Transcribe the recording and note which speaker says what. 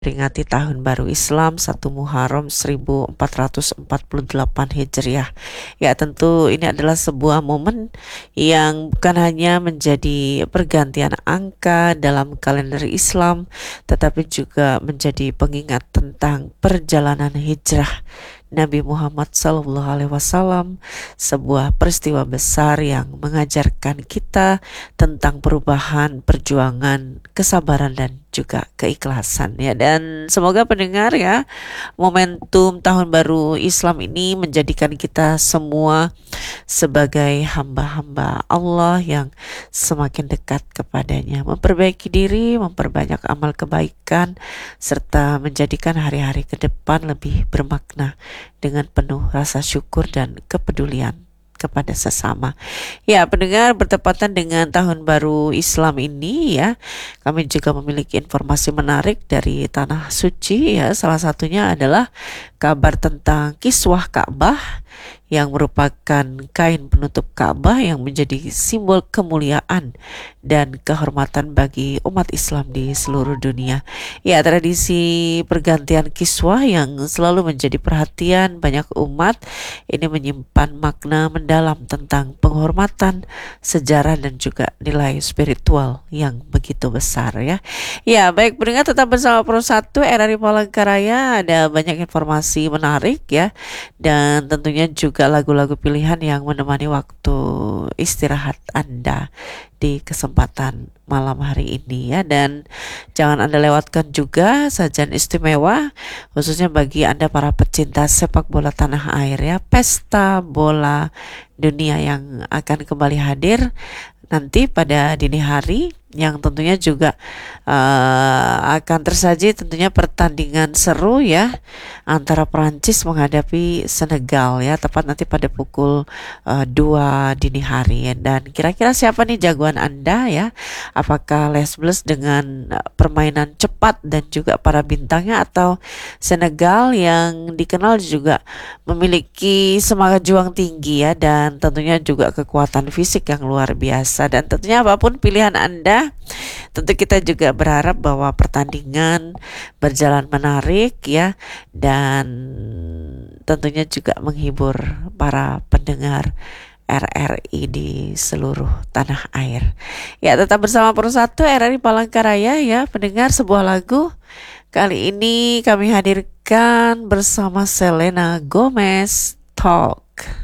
Speaker 1: Peringati Tahun Baru Islam 1 Muharram 1448 Hijriah. Ya, tentu ini adalah sebuah momen yang bukan hanya menjadi pergantian angka dalam kalender Islam, tetapi juga menjadi pengingat tentang perjalanan hijrah Nabi Muhammad SAW, sebuah peristiwa besar yang mengajarkan kita tentang perubahan, perjuangan, kesabaran dan juga keikhlasan ya. Dan semoga pendengar ya, momentum Tahun Baru Islam ini menjadikan kita semua sebagai hamba-hamba Allah yang semakin dekat kepadanya, memperbaiki diri, memperbanyak amal kebaikan, serta menjadikan hari-hari ke depan lebih bermakna dengan penuh rasa syukur dan kepedulian kepada sesama. Ya, pendengar, bertepatan dengan Tahun Baru Islam ini ya, kami juga memiliki informasi menarik dari Tanah Suci ya. Salah satunya adalah kabar tentang kiswah Ka'bah yang merupakan kain penutup Ka'bah yang menjadi simbol kemuliaan dan kehormatan bagi umat Islam di seluruh dunia. Ya, tradisi pergantian kiswah yang selalu menjadi perhatian banyak umat ini menyimpan makna mendalam tentang penghormatan, sejarah dan juga nilai spiritual yang begitu besar ya. Ya, baik pendengar, tetap bersama Pro 1 RRI Palangkaraya. Ada banyak informasi menarik ya, dan tentunya juga lagu-lagu pilihan yang menemani waktu istirahat Anda di kesempatan malam hari ini ya. Dan jangan Anda lewatkan juga sajian istimewa khususnya bagi Anda para pecinta sepak bola tanah air ya, pesta bola dunia yang akan kembali hadir nanti pada dini hari, yang tentunya juga akan tersaji tentunya pertandingan seru ya antara Prancis menghadapi Senegal ya, tepat nanti pada pukul 2 dini hari ya. Dan kira-kira siapa nih jagoan Anda ya? Apakah Les Bleus dengan permainan cepat dan juga para bintangnya, atau Senegal yang dikenal juga memiliki semangat juang tinggi ya, dan tentunya juga kekuatan fisik yang luar biasa. Dan tentunya apapun pilihan Anda, tentu kita juga berharap bahwa pertandingan berjalan menarik ya, dan tentunya juga menghibur para pendengar RRI di seluruh tanah air. Ya, tetap bersama Pro 1 RRI Palangkaraya ya pendengar. Sebuah lagu kali ini kami hadirkan bersama Selena Gomez, Talk.